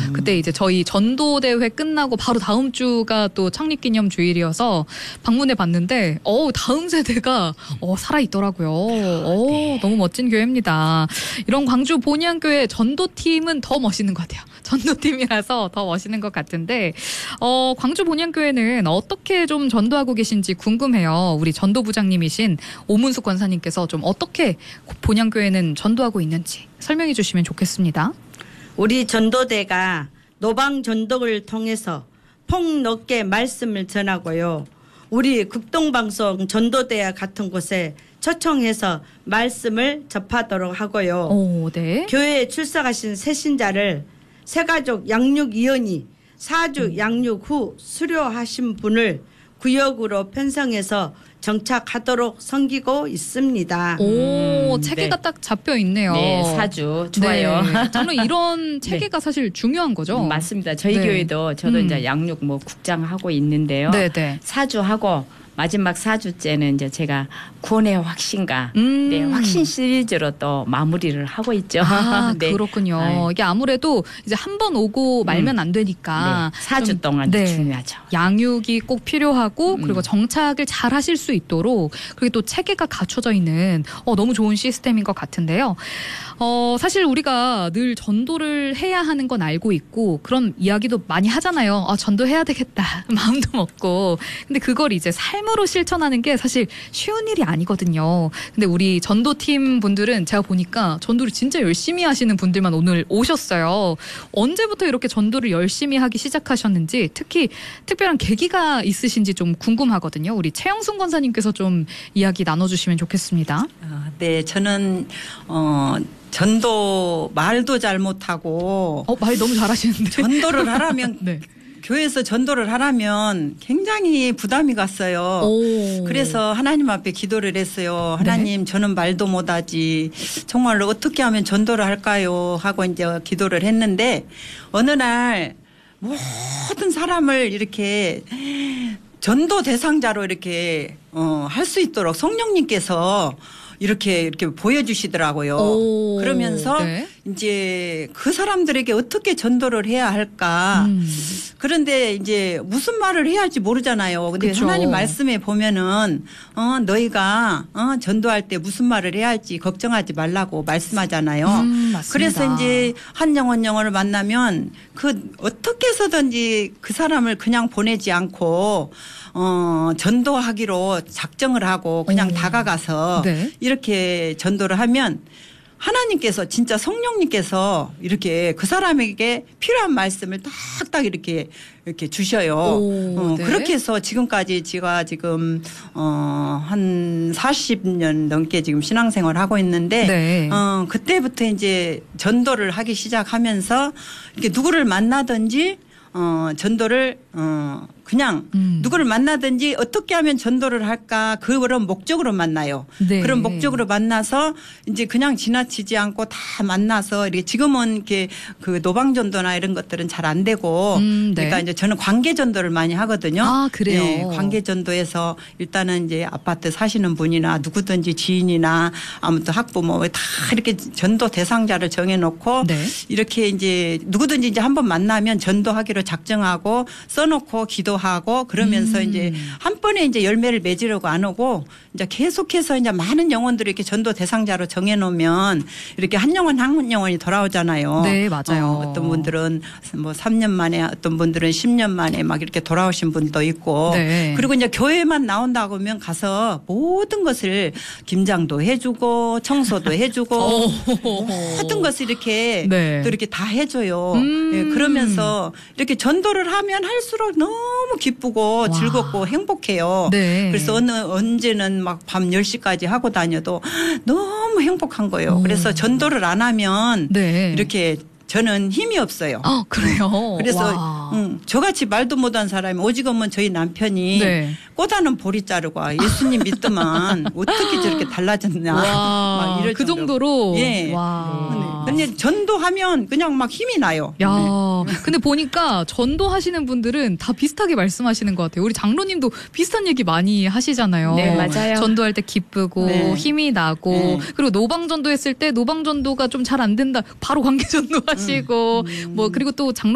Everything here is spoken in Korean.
그때 이제 저희 전도대회 끝나고 바로 다음 주가 또 창립기념 주일이어서 방문해 봤는데 다음 세대가 살아있더라고요. 네. 너무 멋진 교회입니다. 이런 광주 본향교회 전도팀은 더 멋있는 것 같아요. 전도팀이라서 더 멋있는 것 같은데 광주 본향교회는 어떻게 좀 전도하고 계신지 궁금해요. 우리 전도부장님이신 오문숙 권사님께서 좀 어떻게 본향교회는 전도하고 있는지 설명해 주시면 좋겠습니다. 우리 전도대가 노방 전도를 통해서 폭넓게 말씀을 전하고요. 우리 극동방송 전도대와 같은 곳에 초청해서 말씀을 접하도록 하고요. 네. 교회에 출석하신 새신자를 새가족 양육위원이 4주 양육 후 수료하신 분을 구역으로 편성해서 정착하도록 섬기고 있습니다. 체계가 네. 딱 잡혀 있네요. 네, 4주 좋아요. 네. 저는 이런 체계가 사실 중요한 거죠. 맞습니다. 저희 교회도 저도 이제 양육 국장 하고 있는데요. 네네. 4주 하고 마지막 4주째는 이제 제가 구원의 확신과 확신 시리즈로 또 마무리를 하고 있죠. 네. 그렇군요. 네. 이게 아무래도 이제 한 번 오고 말면 안 되니까 4주 동안 중요하죠. 양육이 꼭 필요하고 그리고 정착을 잘 하실 수 있도록 그리고 또 체계가 갖춰져 있는 너무 좋은 시스템인 것 같은데요. 사실 우리가 늘 전도를 해야 하는 건 알고 있고 그런 이야기도 많이 하잖아요. 전도해야 되겠다. 마음도 먹고. 근데 그걸 이제 삶으로 실천하는 게 사실 쉬운 일이 아니거든요. 근데 우리 전도팀 분들은 제가 보니까 전도를 진짜 열심히 하시는 분들만 오늘 오셨어요. 언제부터 이렇게 전도를 열심히 하기 시작하셨는지 특히 특별한 계기가 있으신지 좀 궁금하거든요. 우리 최영순 권사님께서 좀 이야기 나눠주시면 좋겠습니다. 네, 저는 전도 말도 잘 못하고 말 너무 잘하시는데 전도를 하라면 네. 교회에서 전도를 하라면 굉장히 부담이 갔어요. 그래서 하나님 앞에 기도를 했어요. 하나님, 저는 말도 못하지. 정말로 어떻게 하면 전도를 할까요? 하고 이제 기도를 했는데 어느 날 모든 사람을 이렇게 전도 대상자로 이렇게 할 수 있도록 성령님께서 이렇게 보여주시더라고요. 그러면서 이제 그 사람들에게 어떻게 전도를 해야 할까. 그런데 이제 무슨 말을 해야 할지 모르잖아요. 근데 그쵸. 하나님 말씀에 보면은 너희가 전도할 때 무슨 말을 해야 할지 걱정하지 말라고 말씀하잖아요. 맞습니다. 그래서 이제 한 영혼을 만나면 어떻게 해서든지 그 사람을 그냥 보내지 않고 전도하기로 작정을 하고 그냥 다가가서 이렇게 전도를 하면 하나님께서 진짜 성령님께서 이렇게 그 사람에게 필요한 말씀을 딱딱 이렇게 주셔요. 그렇게 해서 지금까지 제가 지금 한 40년 넘게 지금 신앙생활을 하고 있는데 그때부터 이제 전도를 하기 시작하면서 이렇게 누구를 만나든지 전도를 그냥 누구를 만나든지 어떻게 하면 전도를 할까 그런 목적으로 만나요. 그런 목적으로 만나서 이제 그냥 지나치지 않고 다 만나서 이렇게 지금은 이렇게 그 노방 전도나 이런 것들은 잘 안 되고 그러니까 이제 저는 관계 전도를 많이 하거든요. 그래요. 네, 관계 전도에서 일단은 이제 아파트 사시는 분이나 누구든지 지인이나 아무튼 학부모 다 이렇게 전도 대상자를 정해놓고 이렇게 이제 누구든지 이제 한번 만나면 전도하기로 작정하고 써놓고 기도하고 그러면서 이제 한 번에 이제 열매를 맺으려고 안 오고 이제 계속해서 이제 많은 영혼들을 이렇게 전도 대상자로 정해놓으면 이렇게 한 영혼이 돌아오잖아요. 네, 맞아요. 어떤 분들은 뭐 3년 만에 어떤 분들은 10년 만에 막 이렇게 돌아오신 분도 있고 그리고 이제 교회만 나온다고 하면 가서 모든 것을 김장도 해주고 청소도 해주고 모든 것을 이렇게 또 이렇게 다 해줘요. 그러면서 이렇게 전도를 하면 할수록 너무 기쁘고 즐겁고 행복해요. 그래서 언제는 막 밤 10시까지 하고 다녀도 너무 행복한 거예요. 그래서 전도를 안 하면 이렇게 저는 힘이 없어요. 그래요? 그래서 저같이 말도 못한 사람이 오직하면 저희 남편이 꽃하는 보리자루가 예수님 믿더만 어떻게 저렇게 달라졌냐. 막 이럴 그 정도로. 예. 근데 전도하면 그냥 막 힘이 나요. 근데 보니까 전도하시는 분들은 다 비슷하게 말씀하시는 것 같아요. 우리 장로님도 비슷한 얘기 많이 하시잖아요. 네, 맞아요. 전도할 때 기쁘고 힘이 나고 그리고 노방 전도 했을 때 노방 전도가 좀 잘 안 된다. 바로 관계 전도 하시고 뭐 그리고 또 장로